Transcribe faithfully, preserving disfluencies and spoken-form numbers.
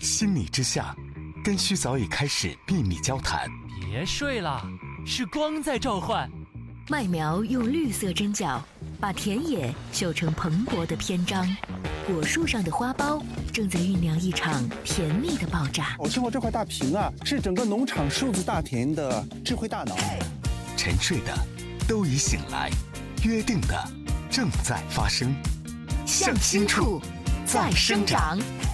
心理之下，根须早已开始秘密交谈。 别睡了，是光在召唤。 麦苗用绿色针脚把田野绣成蓬勃的篇章，果树上的花苞正在酝酿一场甜蜜的爆炸。 我见过这块大屏啊，是整个农场数字大田的智慧大脑。 沉睡的都已醒来，约定的正在发生， 向心处再生长。